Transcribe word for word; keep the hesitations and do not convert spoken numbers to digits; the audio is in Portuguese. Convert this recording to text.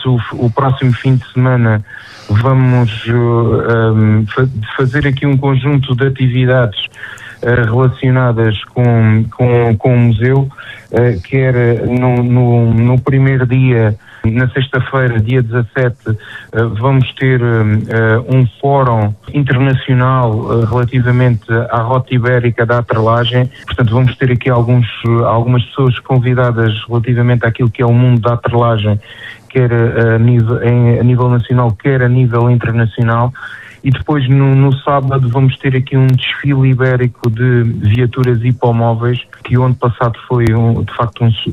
portanto, o, o próximo fim de semana vamos uh, um, fa- fazer aqui um conjunto de atividades uh, relacionadas com, com, com o museu, uh, quer no, no, no primeiro dia, na sexta-feira, dia dezassete, uh, vamos ter uh, um fórum internacional uh, relativamente à Rota Ibérica da atrelagem. Portanto, vamos ter aqui alguns, uh, algumas pessoas convidadas relativamente àquilo que é o mundo da atrelagem, quer a nível, em, a nível nacional, quer a nível internacional. E depois no, no sábado vamos ter aqui um desfile ibérico de viaturas hipomóveis, que o ano passado foi um, de facto um,